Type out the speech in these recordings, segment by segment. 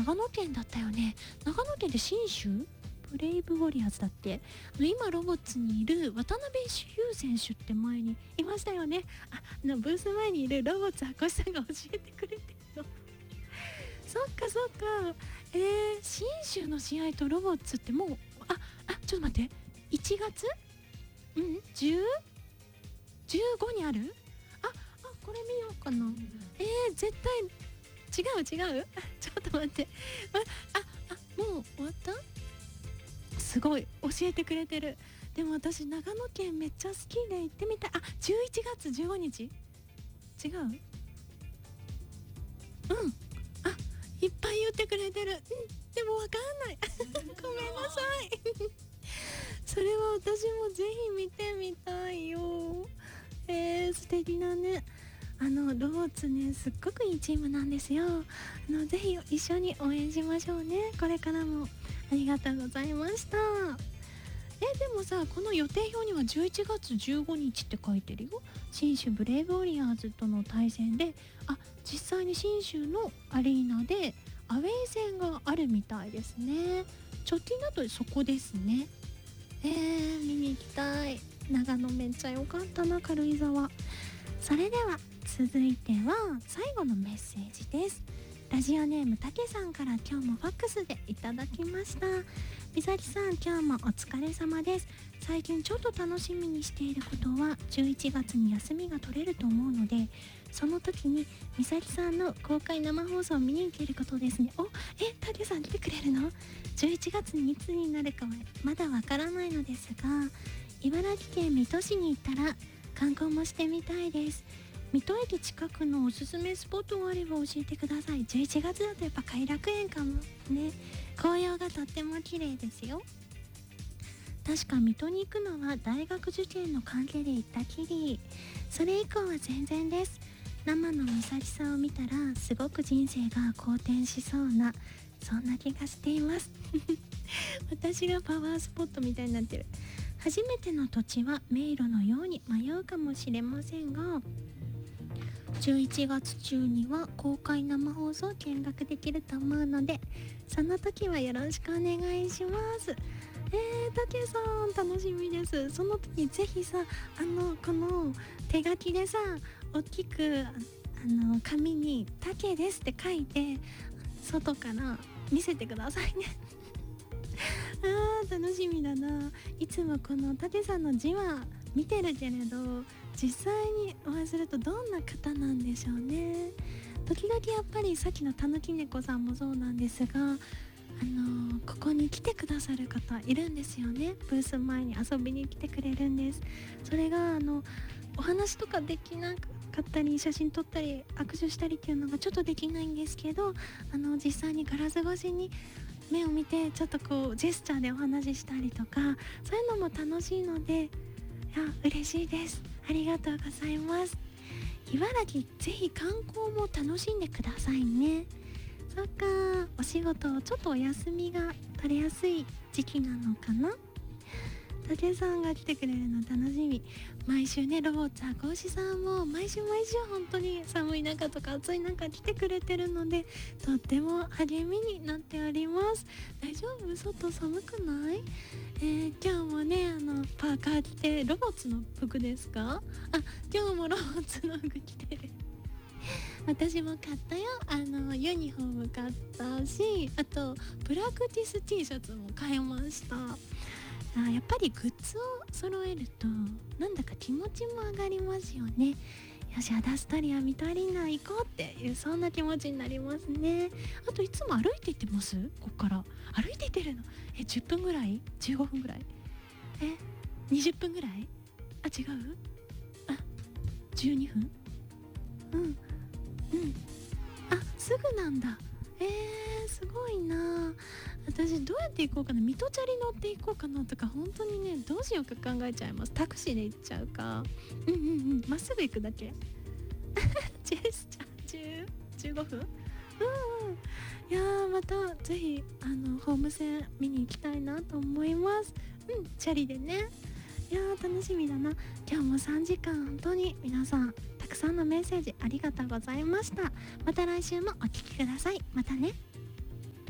長野県だったよね。長野県で信州ブレイブウォリアーズだって。今ロボッツにいる渡辺優選手って前にいましたよね。ブース前にいるロボッツ赤星さんが教えてくれてるの。そっかそっか。信州の試合とロボッツってもうちょっと待って、1月10?15 にある？これ見ようかな。絶対違うちょっと待って。もう終わった？すごい教えてくれてる。でも私長野県めっちゃ好きで行ってみたい。11月15日違う？いっぱい言ってくれてる。でもわかんないごめんなさいそれは私もぜひ見てみたいよ。素敵なね。ロボッツね、すっごくいいチームなんですよ。ぜひ一緒に応援しましょうね。これからもありがとうございました。でもさ、この予定表には11月15日って書いてるよ。信州ブレイブウォリアーズとの対戦で、実際に信州のアリーナでアウェー戦があるみたいですね。直近だとそこですね。見に行きたい。長野めっちゃ良かったな、軽井沢。それでは続いては最後のメッセージです。ラジオネームたけさんから今日もファックスでいただきました。みさきさん、今日もお疲れ様です。最近ちょっと楽しみにしていることは11月に休みが取れると思うので、その時にみさきさんの公開生放送を見に行けることですね。たけさん来てくれるの？11月にいつになるかはまだわからないのですが、茨城県水戸市に行ったら観光もしてみたいです。水戸駅近くのおすすめスポットがあれば教えてください。11月だとやっぱ偕楽園かもね。紅葉がとっても綺麗ですよ。確か水戸に行くのは大学受験の関係で行ったきり。それ以降は全然です。生の美咲さんを見たらすごく人生が好転しそうな、そんな気がしています私がパワースポットみたいになってる。初めての土地は迷路のように迷うかもしれませんが、11月中には公開生放送を見学できると思うので、その時はよろしくお願いします。たけさん楽しみです。その時ぜひさ、この手書きでさ、大きく紙にたけですって書いて外から見せてくださいね楽しみだな。いつもこのたけさんの字は見てるけれど、実際にお会いするとどんな方なんでしょうね。時々やっぱりさっきのたぬき猫さんもそうなんですが、ここに来てくださる方いるんですよね。ブース前に遊びに来てくれるんです。それがお話とかできなかったり、写真撮ったり握手したりっていうのがちょっとできないんですけど、実際にガラス越しに目を見てちょっとこうジェスチャーでお話ししたりとか、そういうのも楽しいので、嬉しいです。ありがとうございます。茨城ぜひ観光も楽しんでくださいね。そっか、お仕事ちょっとお休みが取れやすい時期なのかな。竹さんが来てくれるの楽しみ。毎週ね、ロボッツ赤星さんも毎週本当に寒い中とか暑い中来てくれてるので、とっても励みになっております。大丈夫？外寒くない？今日もね、パーカー着て、ロボッツの服ですか？今日もロボッツの服着てる私も買ったよ。ユニフォーム買ったし、あとプラクティス T シャツも買いました。やっぱりグッズを揃えるとなんだか気持ちも上がりますよね。よし、アダストリアミトアリーナ行こうっていう、そんな気持ちになりますね。あといつも歩いて行ってます？こっから歩いて行ってるの10分ぐらい？15分ぐらい？20分ぐらい？違う？12分？すぐなんだ。すごいな。私どうやって行こうかな。水戸チャリ乗って行こうかなとか、本当にね、どうしようか考えちゃいます。タクシーで行っちゃうか、まっすぐ行くだけジェスチャー15分。いやー、またぜひホーム戦見に行きたいなと思います。チャリでね。いやー、楽しみだな。今日も3時間本当に皆さんたくさんのメッセージありがとうございました。また来週もお聞きください。またね。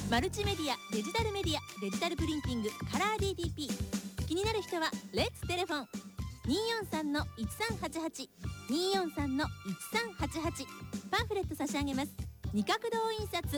マルチメディア、デジタルメディア、デジタルプリンティング、カラー DTP。 気になる人はレッツテレフォン243-1388 243-1388。パンフレット差し上げます。二角堂印刷。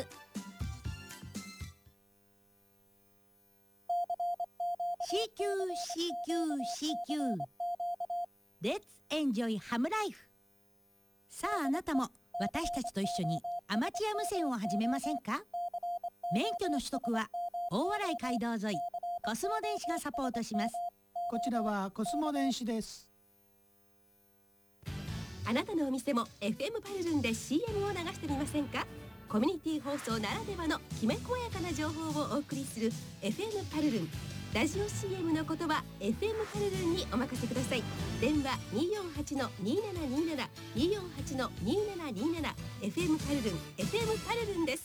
CQCQCQ レッツエンジョイハムライフ。さああなたも私たちと一緒にアマチュア無線を始めませんか？免許の取得は大洗街道沿いコスモ電子がサポートします。 こちらはコスモ電子です。 あなたのお店も FM パルルンで CM を流してみませんか？コミュニティ放送ならではのきめ細やかな情報をお送りする FM パルルン。ラジオ CM のことは FM パルルンにお任せください。電話 248-2727 248-2727 FM パルルン FM パルルンです。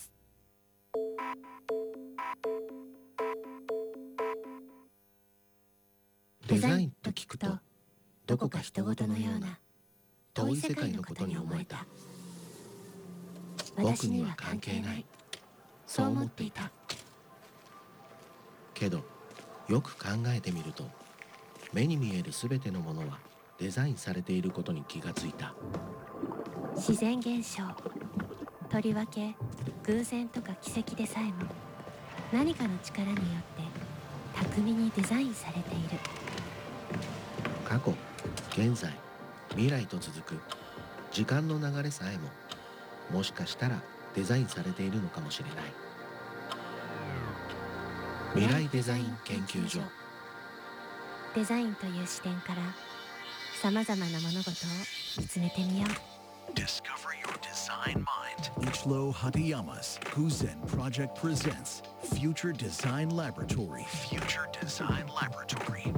デザインと聞くとどこか人事のような遠い世界のことに思えた。僕には関係ない、そう思っていたけど、よく考えてみると目に見えるすべてのものはデザインされていることに気がついた。 自然現象、とりわけ偶然とか奇跡でさえも何かの力によって巧みにデザインされている。 過去、現在、未来と続く時間の流れさえももしかしたらデザインされているのかもしれない。未来デザイン研究所。 デザインという視点からさまざまな物事を見つめてみよう。 Discover your design mind. Ichiro Hatayama's Guzen Project presents Future Design Laboratory. Future Design Laboratory.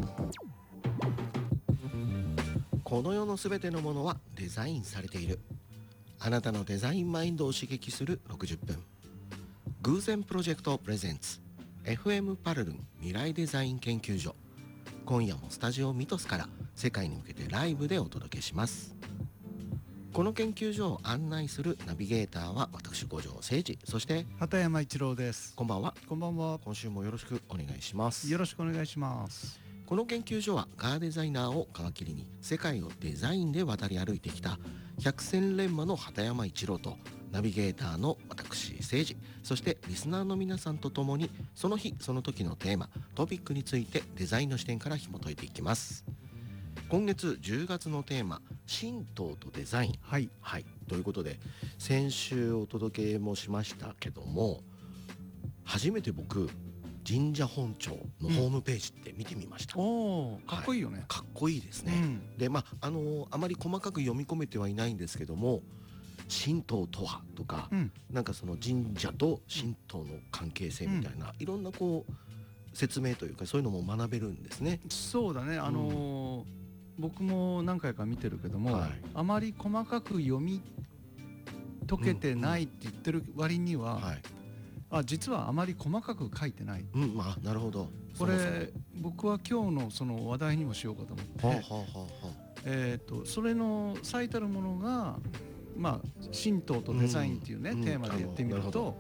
この世のすべてのものはデザインされている。あなたのデザインマインドを刺激する60分。偶然プロジェクトプレゼンツ FM パルルン未来デザイン研究所。今夜もスタジオミトスから世界に向けてライブでお届けします。この研究所を案内するナビゲーターは私五条誠二、そして畑山一郎です。 こんばんは。 こんばんは。 今週もよろしくお願いします。 よろしくお願いします。 この研究所はカーデザイナーを皮切りに世界をデザインで渡り歩いてきた百戦錬磨の畑山一郎とナビゲーターの私誠二、そしてリスナーの皆さんとともにその日その時のテーマトピックについてデザインの視点から紐解いていきます。今月10月のテーマ、神道とデザイン。はい、はい、ということで先週お届けもしましたけども、初めて僕神社本庁のホームページって見てみました。 おー、かっこいいよね。 かっこいいですね。で、あまり細かく読み込めてはいないんですけども、神道とはとか、なんかその神社と神道の関係性みたいな、いろんなこう説明というかそういうのも学べるんですね。 そうだね。僕も何回か見てるけども、あまり細かく読み解けてないって言ってる割には、実はあまり細かく書いてない。 なるほど。 これ僕は今日のその話題にもしようかと思って、それの最たるものが神道とデザインっていうね、テーマで言ってみると、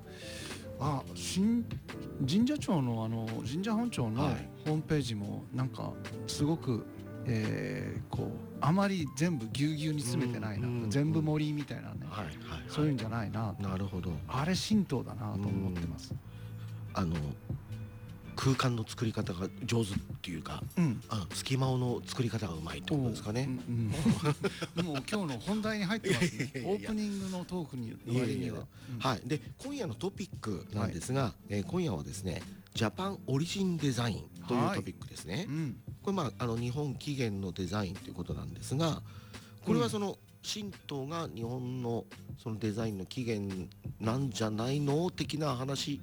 神社庁の神社本庁のホームページもなんかすごくこうあまり全部ぎゅうぎゅうに詰めてないな、全部盛りみたいなね、そういうんじゃないな。 なるほど。 あれ神道だなと思ってます。 空間の作り方が上手っていうか、隙間の作り方がうまいってことですかね。 もう今日の本題に入ってますね。オープニングのトークに割には。 はい。で今夜のトピックなんですが、今夜はですね、ジャパンオリジンデザインというトピックですね。これ日本起源のデザインということなんですが、これはその神道が日本のそのデザインの起源なんじゃないの的な話。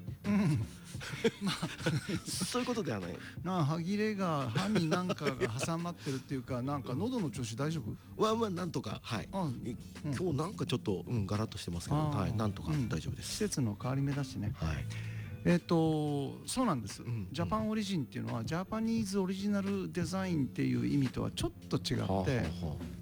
そういうことではない。 歯切れが歯になんかが挟まってるっていうか、なんか喉の調子大丈夫？ なんとか、はい。今日なんかちょっとガラッとしてますけど、なんとか大丈夫です。 季節の変わり目だしね。はい。そうなんです。ジャパンオリジンっていうのはジャパニーズオリジナルデザインっていう意味とはちょっと違って、